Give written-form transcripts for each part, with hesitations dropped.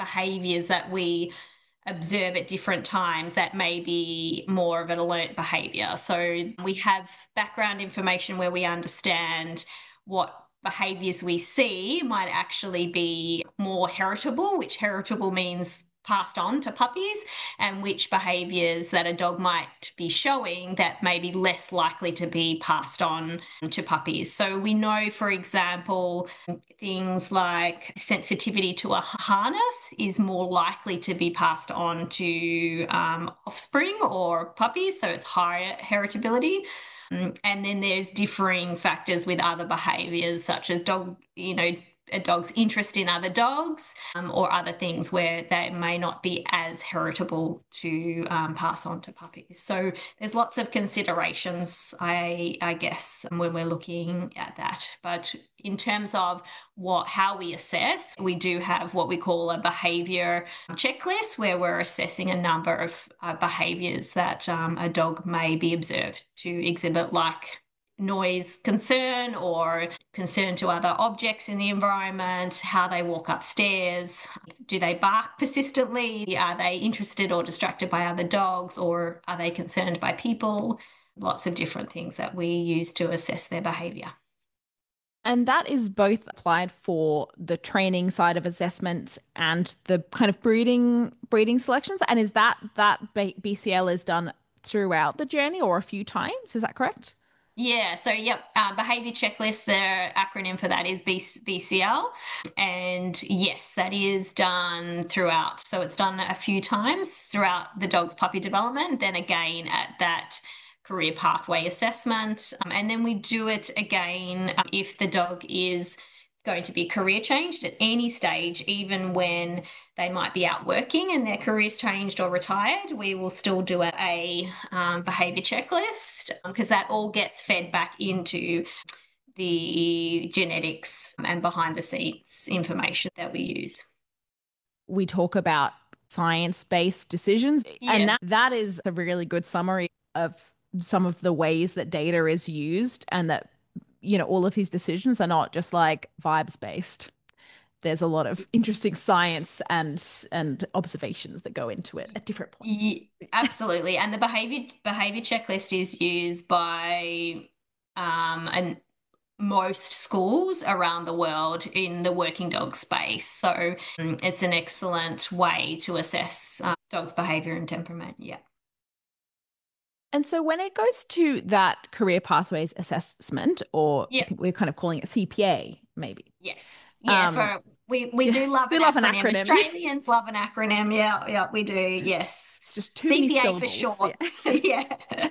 behaviors that we observe at different times that may be more of an alert behavior. So we have background information where we understand what behaviors we see might actually be more heritable, which heritable means passed on to puppies, and which behaviors that a dog might be showing that may be less likely to be passed on to puppies. So we know, for example, things like sensitivity to a harness is more likely to be passed on to offspring or puppies, so it's higher heritability. And then there's differing factors with other behaviors, such as a dog's interest in other dogs, or other things where they may not be as heritable to pass on to puppies. So there's lots of considerations, I guess, when we're looking at that. But in terms of how we assess, we do have what we call a behaviour checklist, where we're assessing a number of behaviours that a dog may be observed to exhibit, like noise concern or concern to other objects in the environment, how they walk upstairs, do they bark persistently, are they interested or distracted by other dogs, or are they concerned by people? Lots of different things that we use to assess their behaviour. And that is both applied for the training side of assessments and the kind of breeding selections. And is that BCL is done throughout the journey or a few times? Is that correct? Yeah, so yep, behaviour checklist, the acronym for that is BCL. And yes, that is done throughout. So it's done a few times throughout the dog's puppy development, then again at that career pathway assessment. And then we do it again if the dog is going to be career changed at any stage, even when they might be out working and their career's changed or retired. We will still do a behaviour checklist, because that all gets fed back into the genetics and behind the scenes information that we use. We talk about science-based decisions, and that is a really good summary of some of the ways that data is used, and that all of these decisions are not just like vibes based. There's a lot of interesting science and observations that go into it at different points. Yeah, absolutely. And the behavior checklist is used by most schools around the world in the working dog space. So it's an excellent way to assess dogs' behavior and temperament. Yeah. And so when it goes to that career pathways assessment, or I think we're kind of calling it CPA, maybe. Yes. Yeah. We do love an acronym. Australians love an acronym. Yeah, we do. Yes. It's just too many syllables. For short. Yeah.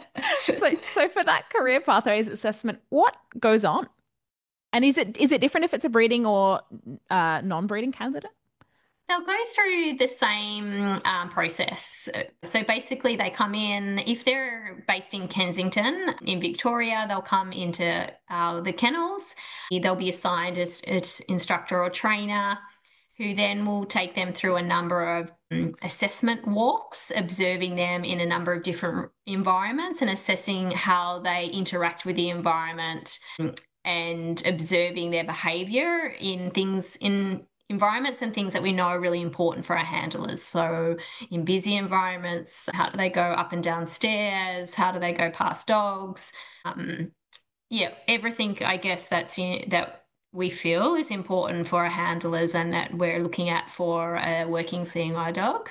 So for that career pathways assessment, what goes on? And is it different if it's a breeding or non-breeding candidate? They'll go through the same process. So basically they come in, if they're based in Kensington in Victoria, they'll come into the kennels. They'll be assigned as instructor or trainer, who then will take them through a number of assessment walks, observing them in a number of different environments and assessing how they interact with the environment, and observing their behaviour in environments and things that we know are really important for our handlers. So in busy environments, how do they go up and down stairs? How do they go past dogs? Everything, I guess, that we feel is important for our handlers and that we're looking at for a working seeing eye dog.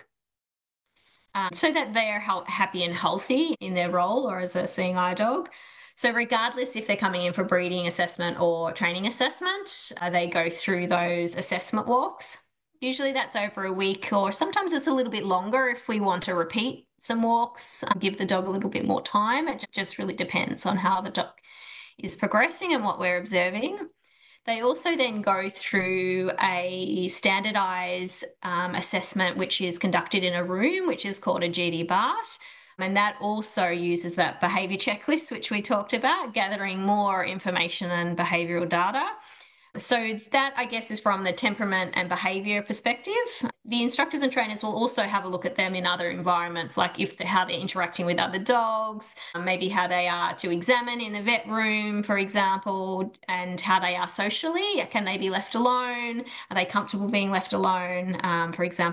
So that they are happy and healthy in their role or as a seeing eye dog. So regardless if they're coming in for breeding assessment or training assessment, they go through those assessment walks. Usually that's over a week, or sometimes it's a little bit longer if we want to repeat some walks, give the dog a little bit more time. It just really depends on how the dog is progressing and what we're observing. They also then go through a standardised assessment, which is conducted in a room, which is called a GD-BART. And that also uses that behaviour checklist, which we talked about, gathering more information and behavioural data. So that, I guess, is from the temperament and behaviour perspective. The instructors and trainers will also have a look at them in other environments, like how they're interacting with other dogs, maybe how they are to examine in the vet room, for example, and how they are socially. Can they be left alone? Are they comfortable being left alone, for example?